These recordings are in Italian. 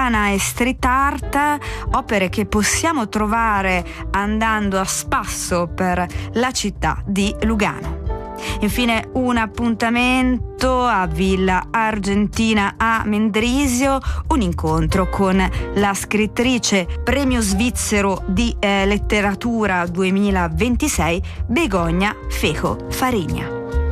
urbana e street art, opere che possiamo trovare andando a spasso per la città di Lugano. Infine un appuntamento a Villa Argentina a Mendrisio, un incontro con la scrittrice premio svizzero di letteratura 2026 Begoña Fejo Fariña.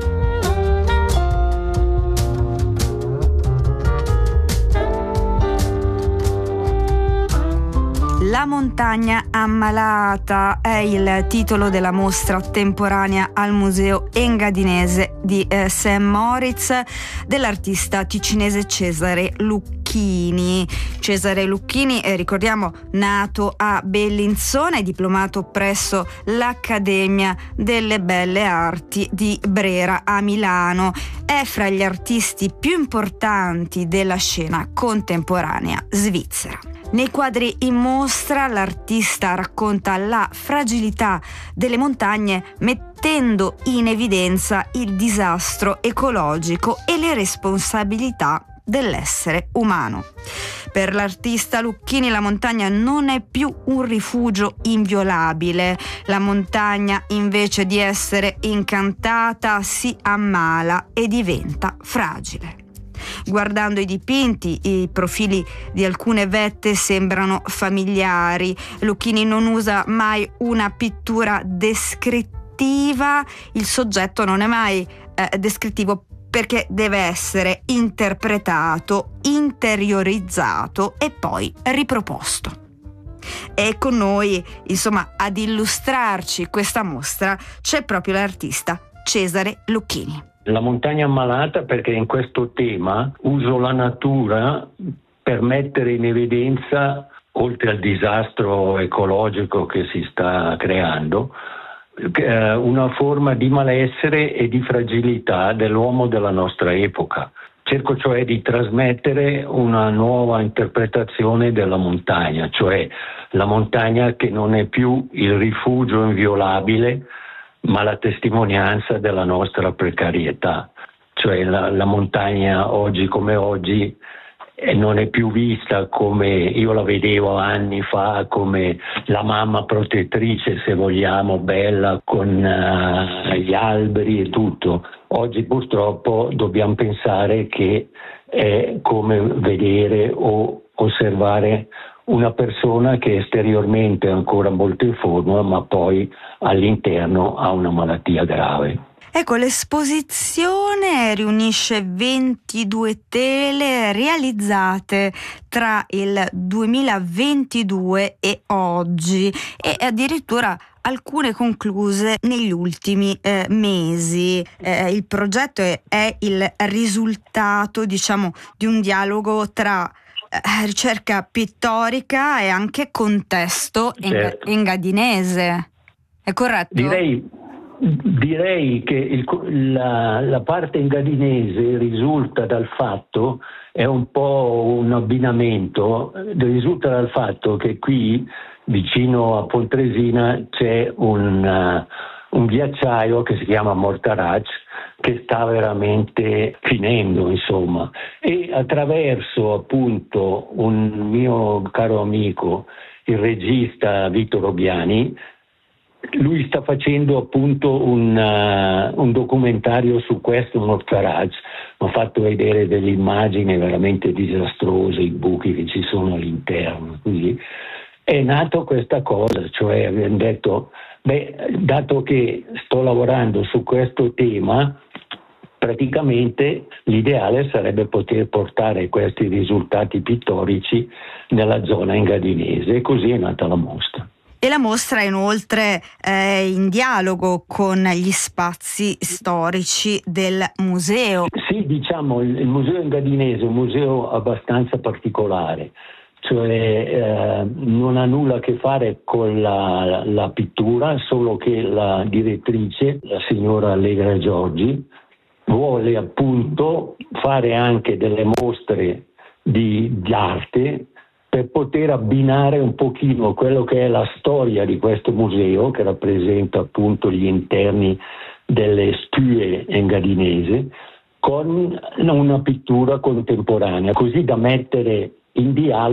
La montagna ammalata è il titolo della mostra temporanea al Museo Engadinese di St. Moritz dell'artista ticinese Cesare Lucchini. Cesare Lucchini, ricordiamo, nato a Bellinzona e diplomato presso l'Accademia delle Belle Arti di Brera a Milano. È fra gli artisti più importanti della scena contemporanea svizzera. Nei quadri in mostra l'artista racconta la fragilità delle montagne mettendo in evidenza il disastro ecologico e le responsabilità dell'essere umano. Per l'artista Lucchini la montagna non è più un rifugio inviolabile. La montagna, invece di essere incantata, si ammala e diventa fragile. Guardando i dipinti, i profili di alcune vette sembrano familiari. Lucchini non usa mai una pittura descrittiva, il soggetto non è mai descrittivo perché deve essere interpretato, interiorizzato e poi riproposto. E con noi, insomma, ad illustrarci questa mostra c'è proprio l'artista Cesare Lucchini. La montagna ammalata perché in questo tema uso la natura per mettere in evidenza, oltre al disastro ecologico che si sta creando, una forma di malessere e di fragilità dell'uomo della nostra epoca. Cerco cioè di trasmettere una nuova interpretazione della montagna, cioè la montagna che non è più il rifugio inviolabile, ma la testimonianza della nostra precarietà. Cioè la montagna oggi come oggi non è più vista come io la vedevo anni fa, come la mamma protettrice, se vogliamo, bella, con gli alberi e tutto. Oggi purtroppo dobbiamo pensare che è come vedere o osservare una persona che esteriormente è ancora molto in forma, ma poi all'interno ha una malattia grave. Ecco, l'esposizione riunisce 22 tele realizzate tra il 2022 e oggi e addirittura alcune concluse negli ultimi mesi. Il progetto è il risultato, diciamo, di un dialogo tra ricerca pittorica e anche contesto engadinese. È corretto? Direi che la parte engadinese risulta dal fatto, è un po' un abbinamento, risulta dal fatto che qui vicino a Pontresina c'è un ghiacciaio che si chiama Mortaraç, che sta veramente finendo, insomma, e attraverso appunto un mio caro amico, il regista Vito Robiani, lui sta facendo appunto un documentario su questo Mortaraç. Mi ha fatto vedere delle immagini veramente disastrose, i buchi che ci sono all'interno. Quindi è nato questa cosa, cioè abbiamo detto, dato che sto lavorando su questo tema, praticamente l'ideale sarebbe poter portare questi risultati pittorici nella zona engadinese, e così è nata la mostra. E la mostra è inoltre in dialogo con gli spazi storici del museo. Sì, diciamo, il museo engadinese è un museo abbastanza particolare, cioè non ha nulla a che fare con la pittura, solo che la direttrice, la signora Allegra Giorgi, vuole appunto fare anche delle mostre di arte per poter abbinare un pochino quello che è la storia di questo museo, che rappresenta appunto gli interni delle stue engadinese, con una pittura contemporanea, così da mettere in dialogo